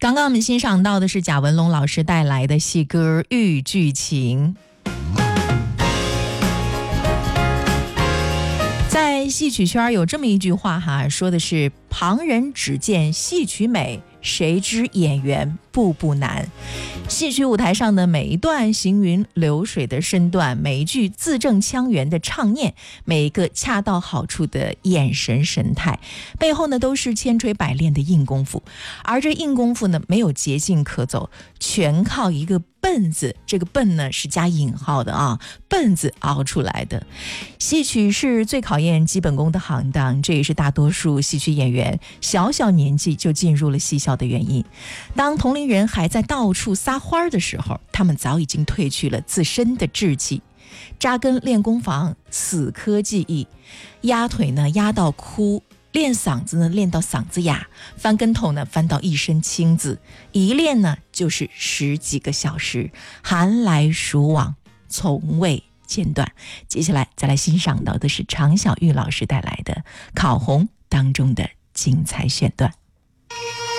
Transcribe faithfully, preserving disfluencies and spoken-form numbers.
刚刚我们欣赏到的是贾文龙老师带来的戏歌《豫剧情》。在戏曲圈有这么一句话哈，说的是旁人只见戏曲美，谁知演员步步难。戏曲舞台上的每一段行云流水的身段，每一句字正腔圆的唱念，每一个恰到好处的眼神神态，背后呢都是千锤百炼的硬功夫。而这硬功夫呢，没有捷径可走，全靠一个笨字，这个笨呢是加引号的啊，笨字熬出来的。戏曲是最考验基本功的行当，这也是大多数戏曲演员小小年纪就进入了戏校的原因。当同龄人还在到处撒欢的时候，他们早已经褪去了自身的志气，扎根练功房，死磕技艺，压腿呢压到哭，练嗓子呢练到嗓子哑，翻跟头呢翻到一身青字，一练呢就是十几个小时，寒来暑往，从未间断。接下来再来欣赏到的是常小玉老师带来的《考红》当中的精彩选段。